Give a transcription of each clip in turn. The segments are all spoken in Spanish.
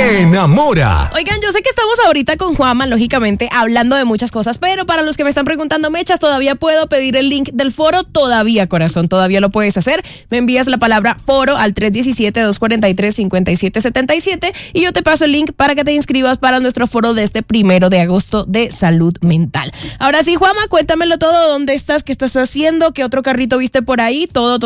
Te enamora. Oigan, yo sé que estamos ahorita con Juanma, lógicamente, hablando de muchas cosas, pero para los que me están preguntando, Mechas, ¿todavía puedo pedir el link del foro? Todavía, corazón, todavía lo puedes hacer. Me envías la palabra foro al 317-243-5777 y yo te paso el link para que te inscribas para nuestro foro de este 1 de agosto de salud mental. Ahora sí, Juanma, cuéntamelo todo. ¿Dónde estás? ¿Qué estás haciendo? ¿Qué otro carrito viste por ahí? Todo.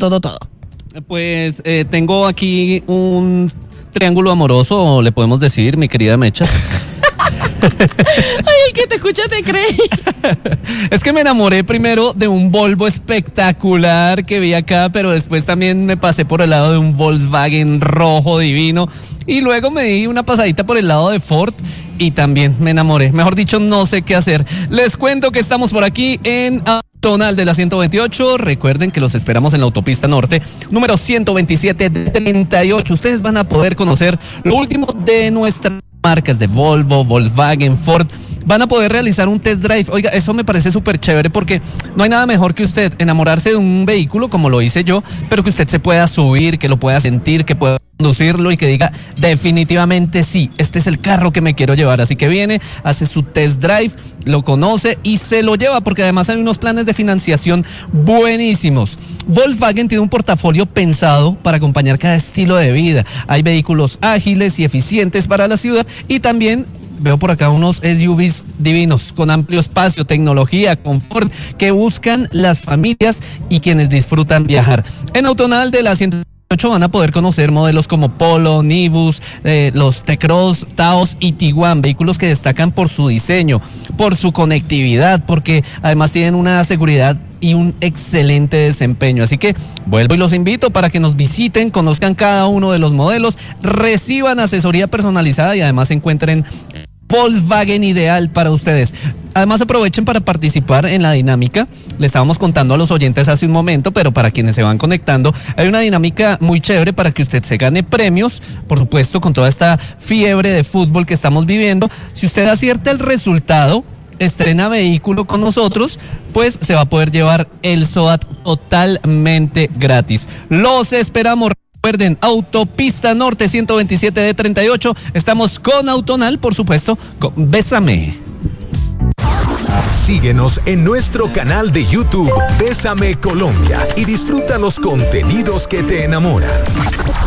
Pues tengo aquí un triángulo amoroso, le podemos decir, mi querida Mecha. Ay, el que te escucha te cree. Es que me enamoré primero de un Volvo espectacular que vi acá, pero después también me pasé por el lado de un Volkswagen rojo divino y luego me di una pasadita por el lado de Ford y también me enamoré. Mejor dicho, no sé qué hacer. Les cuento que estamos por aquí en Autonal de la 128. Recuerden que los esperamos en la autopista norte, número 127 de 38. Ustedes van a poder conocer lo último de nuestras marcas de Volvo, Volkswagen, Ford. Van a poder realizar un test drive. Oiga, eso me parece súper chévere porque no hay nada mejor que usted enamorarse de un vehículo como lo hice yo, pero que usted se pueda subir, que lo pueda sentir, que pueda conducirlo y que diga definitivamente sí, este es el carro que me quiero llevar. Así que viene, hace su test drive, lo conoce y se lo lleva, porque además hay unos planes de financiación buenísimos. Volkswagen tiene un portafolio pensado para acompañar cada estilo de vida. Hay vehículos ágiles y eficientes para la ciudad y también veo por acá unos SUVs divinos, con amplio espacio, tecnología, confort, que buscan las familias y quienes disfrutan viajar. En Autonal de la 108 van a poder conocer modelos como Polo, Nivus, los T-Cross, Taos y Tiguan, vehículos que destacan por su diseño, por su conectividad, porque además tienen una seguridad y un excelente desempeño. Así que vuelvo y los invito para que nos visiten, conozcan cada uno de los modelos, reciban asesoría personalizada y además encuentren Volkswagen ideal para ustedes. Además aprovechen para participar en la dinámica. Le estábamos contando a los oyentes hace un momento, pero para quienes se van conectando, hay una dinámica muy chévere para que usted se gane premios, por supuesto, con toda esta fiebre de fútbol que estamos viviendo. Si usted acierta el resultado, estrena vehículo con nosotros, pues se va a poder llevar el SOAT totalmente gratis. Los esperamos. Recuerden, Autopista Norte 127 de 38. Estamos con Autonal, por supuesto, con Bésame. Síguenos en nuestro canal de YouTube Bésame Colombia y disfruta los contenidos que te enamoran.